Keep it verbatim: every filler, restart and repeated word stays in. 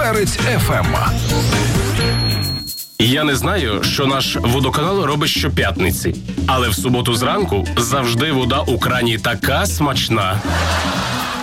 Перець еф ем. Я не знаю, що наш водоканал робить щоп'ятниці, але в суботу зранку завжди вода у крані така смачна.